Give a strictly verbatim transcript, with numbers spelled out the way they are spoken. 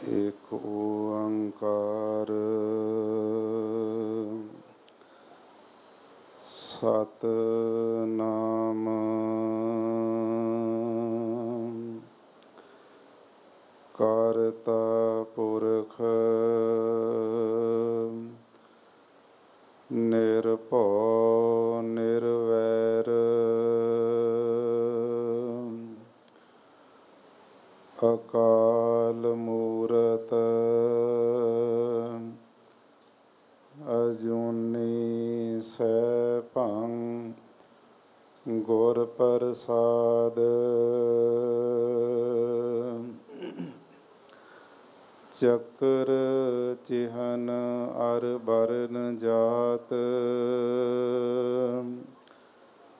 ਏਕ ਓੰਕਾਰ ਸਤਿਨਾਮ ਕਰਤਾ ਪੁਰਖ ਨਿਰਭਉ ਨਿਰਵੈਰ ਅਕਾਲ ਮੂਰਤ ਅਜੂਨੀ ਸੈਭੰ ਗੁਰ ਪ੍ਰਸਾਦ ਚੱਕਰ ਚਿਹਨ ਅਰ ਬਰਨ ਜਾਤ